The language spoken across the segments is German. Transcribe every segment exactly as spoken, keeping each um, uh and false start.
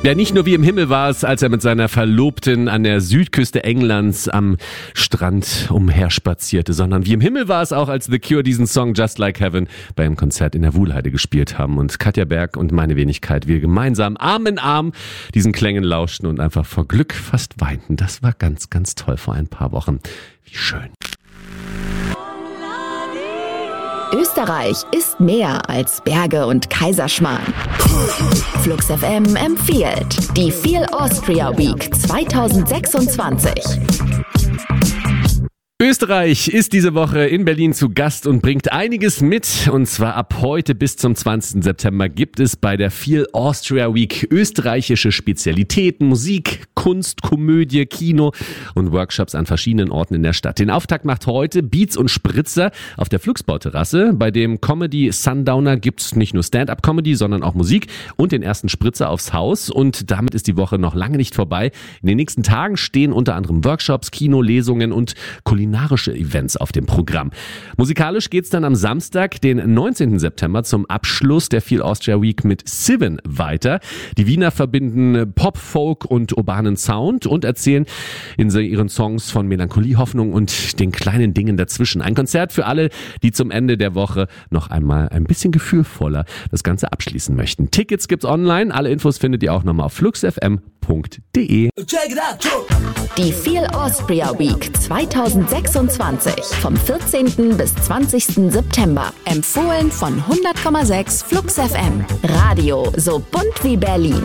Ja, nicht nur wie im Himmel war es, als er mit seiner Verlobten an der Südküste Englands am Strand umherspazierte, sondern wie im Himmel war es auch, als The Cure diesen Song Just Like Heaven beim Konzert in der Wuhlheide gespielt haben und Katja Berg und meine Wenigkeit, wir gemeinsam Arm in Arm diesen Klängen lauschten und einfach vor Glück fast weinten. Das war ganz, ganz toll vor ein paar Wochen. Wie schön. Österreich ist mehr als Berge und Kaiserschmarrn. Flux F M empfiehlt die Feel Austria Week zwanzig sechsundzwanzig. Österreich ist diese Woche in Berlin zu Gast und bringt einiges mit. Und zwar ab heute bis zum zwanzigsten September gibt es bei der Feel Austria Week österreichische Spezialitäten, Musik, Kunst, Komödie, Kino und Workshops an verschiedenen Orten in der Stadt. Den Auftakt macht heute Beats und Spritzer auf der Flugsbau-Terrasse. Bei dem Comedy Sundowner gibt es nicht nur Stand-up-Comedy, sondern auch Musik und den ersten Spritzer aufs Haus. Und damit ist die Woche noch lange nicht vorbei. In den nächsten Tagen stehen unter anderem Workshops, Kino, Lesungen und kulinarische Events auf dem Programm. Musikalisch geht's dann am Samstag, den neunzehnten September, zum Abschluss der Feel Austria Week mit Siven weiter. Die Wiener verbinden Pop, Folk und urbanen Sound und erzählen in ihren Songs von Melancholie, Hoffnung und den kleinen Dingen dazwischen. Ein Konzert für alle, die zum Ende der Woche noch einmal ein bisschen gefühlvoller das Ganze abschließen möchten. Tickets gibt's online. Alle Infos findet ihr auch nochmal auf flux f m punkt d e. Die Feel Austria Week zwanzig sechsundzwanzig vom vierzehnten bis zwanzigsten September. Empfohlen von hundert Komma sechs Flux F M. Radio so bunt wie Berlin.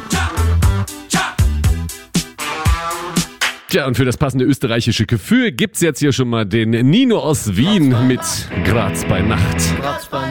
Tja, und für das passende österreichische Gefühl gibt's jetzt hier schon mal den Nino aus Wien mit Graz bei Nacht. Graz bei